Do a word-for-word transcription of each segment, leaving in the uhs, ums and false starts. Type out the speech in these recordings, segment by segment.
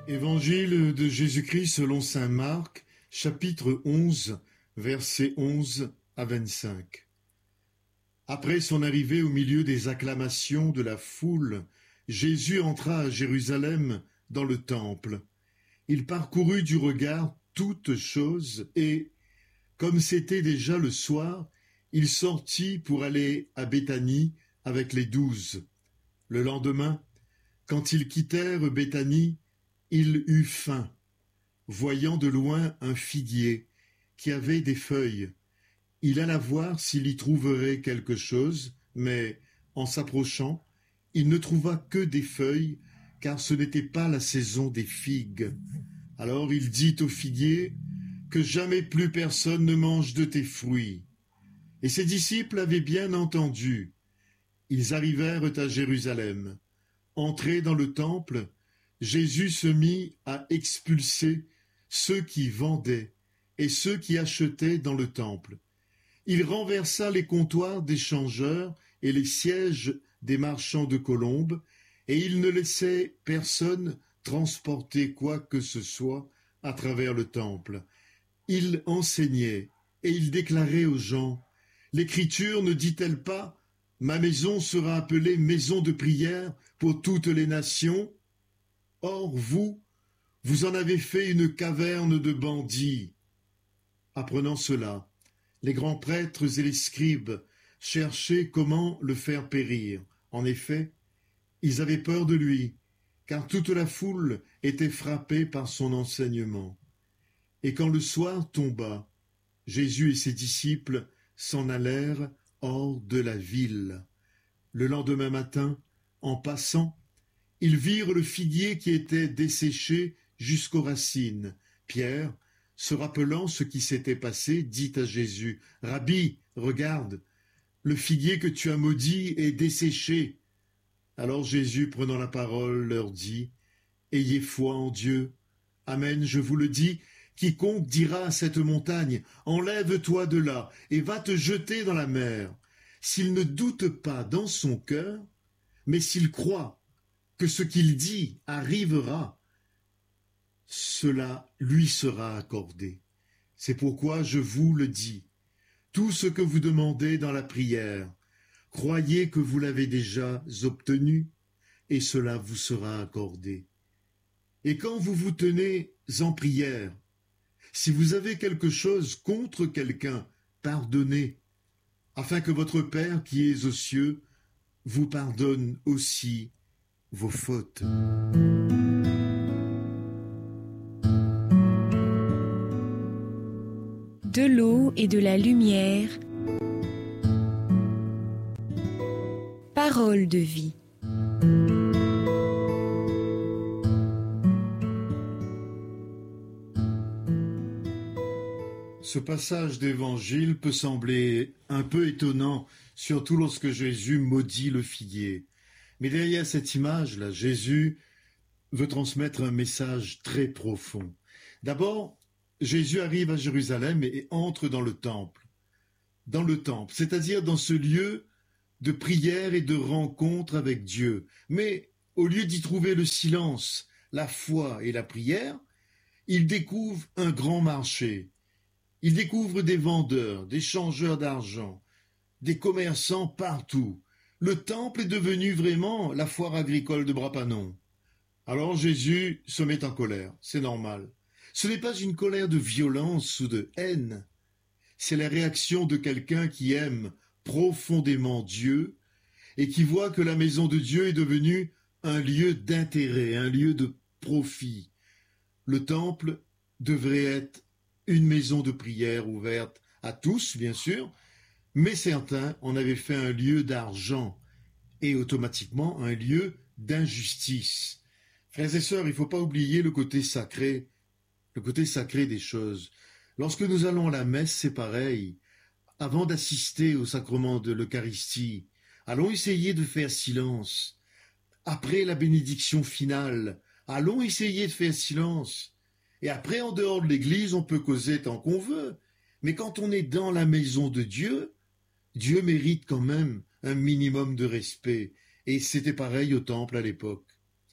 Évangile de Jésus-Christ selon saint Marc, chapitre onze, versets onze à vingt-cinq. Après son arrivée au milieu des acclamations de la foule, Jésus entra à Jérusalem dans le temple. Il parcourut du regard toutes choses et, comme c'était déjà le soir, il sortit pour aller à Béthanie avec les douze. Le lendemain, quand ils quittèrent Béthanie, il eut faim, voyant de loin un figuier qui avait des feuilles. Il alla voir s'il y trouverait quelque chose, mais, en s'approchant, il ne trouva que des feuilles, car ce n'était pas la saison des figues. Alors il dit au figuier, « Que jamais plus personne ne mange de tes fruits. » Et ses disciples avaient bien entendu. Ils arrivèrent à Jérusalem. Entrés dans le temple, Jésus se mit à expulser ceux qui vendaient et ceux qui achetaient dans le temple. Il renversa les comptoirs des changeurs et les sièges des marchands de colombes, et il ne laissait personne transporter quoi que ce soit à travers le temple. Il enseignait et il déclarait aux gens, « L'Écriture ne dit-elle pas, « Ma maison sera appelée maison de prière pour toutes les nations ?» Or, vous, vous en avez fait une caverne de bandits. Apprenant cela, les grands prêtres et les scribes cherchaient comment le faire périr. En effet, ils avaient peur de lui, car toute la foule était frappée par son enseignement. Et quand le soir tomba, Jésus et ses disciples s'en allèrent hors de la ville. Le lendemain matin, en passant, ils virent le figuier qui était desséché jusqu'aux racines. Pierre, se rappelant ce qui s'était passé, dit à Jésus, « Rabbi, regarde, le figuier que tu as maudit est desséché. » Alors Jésus, prenant la parole, leur dit, « Ayez foi en Dieu. Amen, je vous le dis, quiconque dira à cette montagne, « Enlève-toi de là et va te jeter dans la mer. » S'il ne doute pas dans son cœur, mais s'il croit que ce qu'il dit arrivera, cela lui sera accordé. C'est pourquoi je vous le dis. Tout ce que vous demandez dans la prière, croyez que vous l'avez déjà obtenu, et cela vous sera accordé. Et quand vous vous tenez en prière, si vous avez quelque chose contre quelqu'un, pardonnez, afin que votre Père qui est aux cieux vous pardonne aussi vos fautes. De l'eau et de la lumière, parole de vie. Ce passage d'évangile peut sembler un peu étonnant, surtout lorsque Jésus maudit le figuier. Mais derrière cette image-là, Jésus veut transmettre un message très profond. D'abord, Jésus arrive à Jérusalem et entre dans le temple. Dans le temple, c'est-à-dire dans ce lieu de prière et de rencontre avec Dieu. Mais au lieu d'y trouver le silence, la foi et la prière, il découvre un grand marché. Il découvre des vendeurs, des changeurs d'argent, des commerçants partout. Le temple est devenu vraiment la foire agricole de Brapanon. Alors Jésus se met en colère, c'est normal. Ce n'est pas une colère de violence ou de haine, c'est la réaction de quelqu'un qui aime profondément Dieu et qui voit que la maison de Dieu est devenue un lieu d'intérêt, un lieu de profit. Le temple devrait être une maison de prière ouverte à tous, bien sûr, mais certains en avaient fait un lieu d'argent et automatiquement un lieu d'injustice. Frères et sœurs, il ne faut pas oublier le côté sacré, le côté sacré des choses. Lorsque nous allons à la messe, c'est pareil. Avant d'assister au sacrement de l'Eucharistie, allons essayer de faire silence. Après la bénédiction finale, allons essayer de faire silence. Et après, en dehors de l'église, on peut causer tant qu'on veut. Mais quand on est dans la maison de Dieu, Dieu mérite quand même un minimum de respect. Et c'était pareil au temple à l'époque.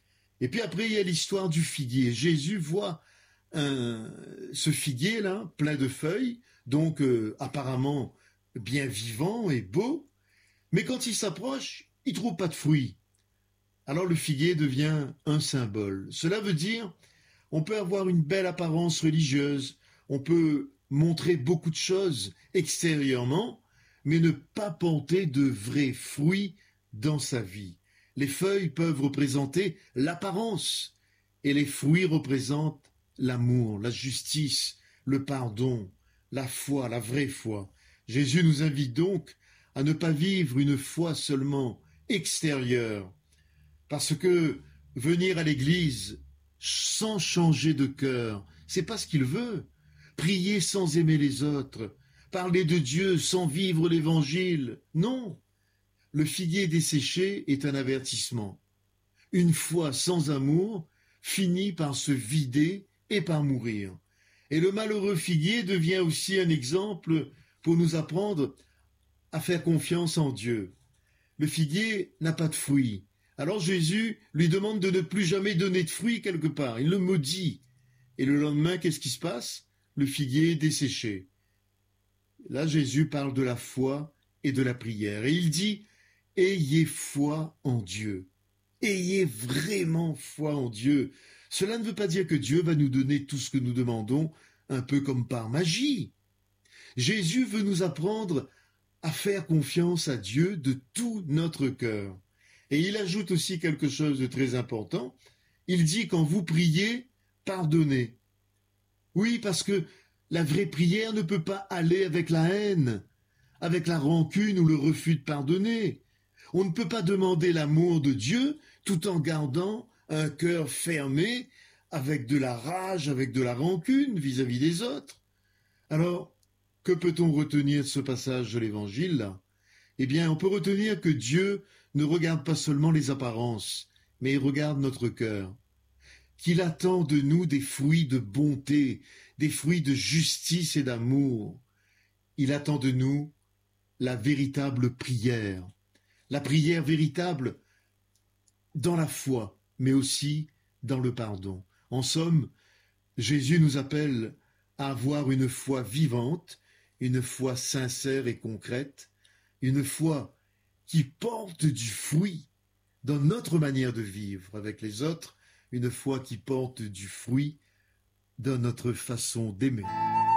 Et puis après, il y a l'histoire du figuier. Jésus voit un, ce figuier-là, plein de feuilles, donc euh, apparemment bien vivant et beau, mais quand il s'approche, il ne trouve pas de fruits. Alors le figuier devient un symbole. Cela veut dire, on peut avoir une belle apparence religieuse, on peut montrer beaucoup de choses extérieurement, mais ne pas porter de vrais fruits dans sa vie. Les feuilles peuvent représenter l'apparence et les fruits représentent l'amour, la justice, le pardon, la foi, la vraie foi. Jésus nous invite donc à ne pas vivre une foi seulement extérieure, parce que venir à l'église sans changer de cœur, c'est pas ce qu'il veut. Prier sans aimer les autres, parler de Dieu sans vivre l'évangile, non. Le figuier desséché est un avertissement. Une foi sans amour finit par se vider et par mourir. Et le malheureux figuier devient aussi un exemple pour nous apprendre à faire confiance en Dieu. Le figuier n'a pas de fruits. Alors Jésus lui demande de ne plus jamais donner de fruits quelque part. Il le maudit. Et le lendemain, qu'est-ce qui se passe? Le figuier est desséché. Là, Jésus parle de la foi et de la prière. Et il dit, ayez foi en Dieu. Ayez vraiment foi en Dieu. Cela ne veut pas dire que Dieu va nous donner tout ce que nous demandons, un peu comme par magie. Jésus veut nous apprendre à faire confiance à Dieu de tout notre cœur. Et il ajoute aussi quelque chose de très important. Il dit, quand vous priez, pardonnez. Oui, parce que la vraie prière ne peut pas aller avec la haine, avec la rancune ou le refus de pardonner. On ne peut pas demander l'amour de Dieu tout en gardant un cœur fermé avec de la rage, avec de la rancune vis-à-vis des autres. Alors, que peut-on retenir de ce passage de l'Évangile là? Eh bien, on peut retenir que Dieu ne regarde pas seulement les apparences, mais il regarde notre cœur. Qu'il attend de nous des fruits de bonté, des fruits de justice et d'amour. Il attend de nous la véritable prière. La prière véritable dans la foi, mais aussi dans le pardon. En somme, Jésus nous appelle à avoir une foi vivante, une foi sincère et concrète, une foi qui porte du fruit dans notre manière de vivre avec les autres, une foi qui porte du fruit dans notre façon d'aimer.